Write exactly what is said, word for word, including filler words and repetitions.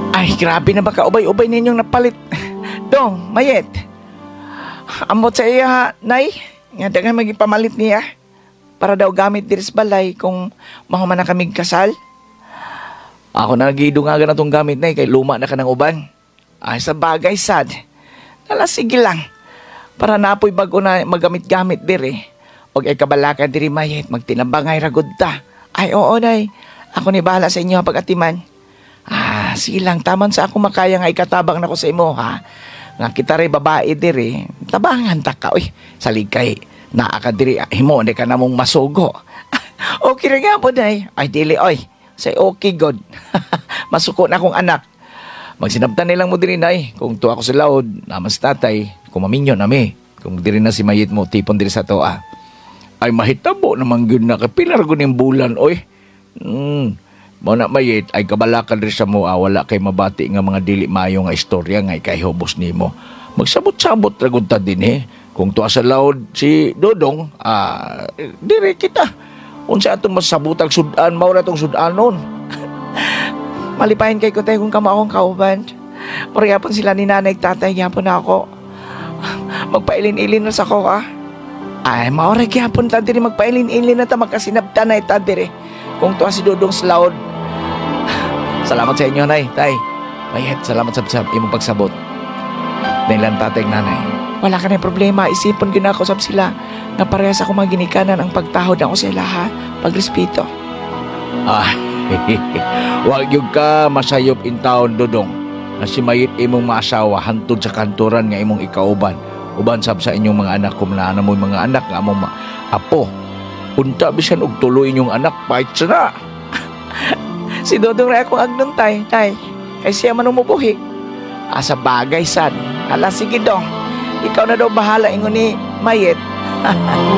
Ay, grabe na baka ubay-ubay ninyong napalit. Dong, mayet. Amot sa iya, nay. Nga dagan magipamalit niya. Para daw gamit diri sa balay kung mahuman na kaming kasal. Ako na nagidungagan na tong gamit na kay luma na ka ng uban. Ay, sa bagay, sad. Nala, sige lang. Para napoy bago na magamit-gamit diri. Og ay kabalaka diri mayet, magtinabangay ragod ta. Ay, oo, nay. Ako ni bahala sa inyo pag-atiman. Ah, sige lang, taman sa ako makaya nga ikatabang na ko sa imo, ha? Nga kita rin babae diri, tabangan ta ka, uy, saligay, naa ka diri, himo, hindi ka namong masugo. Okay rin nga po, day. Ay, dili, oy, say okay, God. Masuko na akong anak. Magsinabtan nilang mo diri, nay, kung tuwa ko sa laod, naman sa tatay, kung maminyo nami, kung diri na si mayit mo, tipon diri sa toa. Ay, mahitabo naman yun na, kapilar ko ng bulan, oy. Hmm, mo na mayit ay kabalakan rin sa mo, ah, wala kay mabati nga mga dili mayo nga istorya nga kay hubos nimo. Magsabot-sabot ragud ta din eh. Kung tuwa sa laod si Dodong, ah, dire kita. Unsa atong masabutag sudan, mao ra tong sudanon. Malipahin kay ko tayo kung kamo akong kauban. Parehapon sila ni nanay tatay gyapon na ako. Magpailin-ilin na sa ko, ah. Ay, mao ra gyapon ta dire magpailin-ilin na ta magkasinabtan na ta dire. Kung tuwa si Dodong sa laod. Salamat sa inyo, nay, tay. Mayet, salamat sa, sa imong pagsabot. Nailan tatay nanay. Wala ka na problema, isipon gina ko sab sila na parehas ako maginikanan ang pagtahod ako sa ila, ha? Pagrespeto. Ah, wag yung ka masayop in town, Dodong. Na si mayit imong maasawa hantod sa kanturan nga imong ikauban. Uban sab sa inyong mga anak, kung naana mo mga anak nga among ma- apo. Punta bisan og tuloy inyong anak, pahit sa na. Si Dodong rin akong agnon, tay, tay. Kay siya man umubuhi. Asa bagay, sad. Ala, sige dong. Ikaw na daw bahala ingon ni mayet.